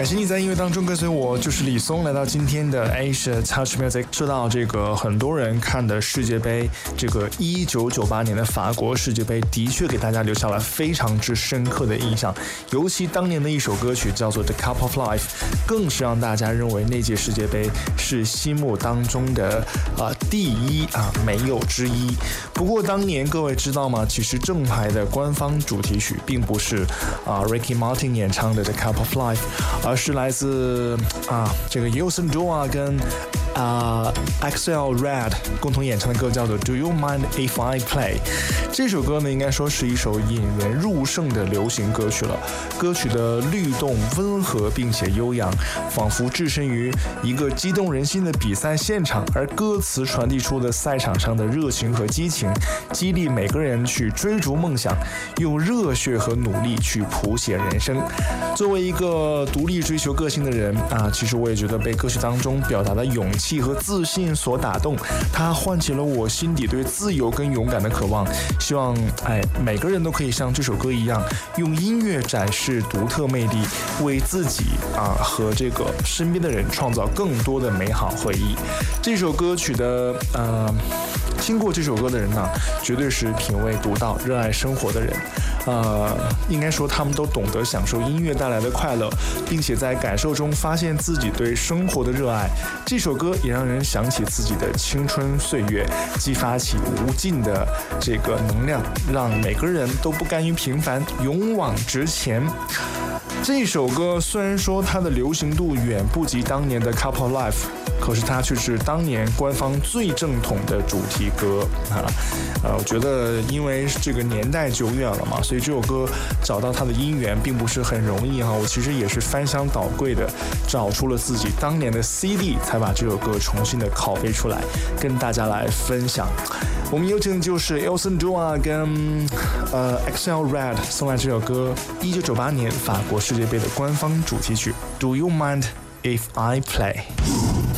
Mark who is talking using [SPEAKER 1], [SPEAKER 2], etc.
[SPEAKER 1] 感谢你在音乐当中跟随我，就是李松，来到今天的 Asia Touch Music。说到这个很多人看的世界杯，这个1998年的法国世界杯的确给大家留下了非常之深刻的印象，尤其当年的一首歌曲叫做 The Cup of Life， 更是让大家认为那届世界杯是心目当中的第一没有之一。不过当年各位知道吗？其实正牌的官方主题曲并不是Ricky Martin 演唱的 The Cup of Life， 而是来自这个 Youssou N'Dour 跟XL Red 共同演唱的歌叫做 Do You Mind If I Play。 这首歌呢应该说是一首引人入胜的流行歌曲了，歌曲的律动温和并且悠扬，仿佛置身于一个激动人心的比赛现场，而歌词传递出的赛场上的热情和激情，激励每个人去追逐梦想，用热血和努力去谱写人生。作为一个独立追求个性的人其实我也觉得被歌曲当中表达的勇气和自信所打动，它唤起了我心底对自由跟勇敢的渴望。希望每个人都可以像这首歌一样，用音乐展示独特魅力，为自己和这个身边的人创造更多的美好回忆。这首歌曲的听过这首歌的人呢，绝对是品味独到、热爱生活的人。应该说他们都懂得享受音乐带来的快乐，并且在感受中发现自己对生活的热爱。这首歌也让人想起自己的青春岁月，激发起无尽的这个能量，让每个人都不甘于平凡，勇往直前。这首歌虽然说它的流行度远不及当年的 Cup of Life， 可是它却是当年官方最正统的主题歌我觉得因为这个年代久远了嘛，所以这首歌找到它的音源并不是很容易我其实也是翻箱倒柜的找出了自己当年的 CD， 才把这首歌重新的拷贝出来跟大家来分享。我们有请就是 Youssou N'Dour 跟XL Red 送来这首歌，1998年法国世界杯的官方主题曲 Do You Mind If I Play。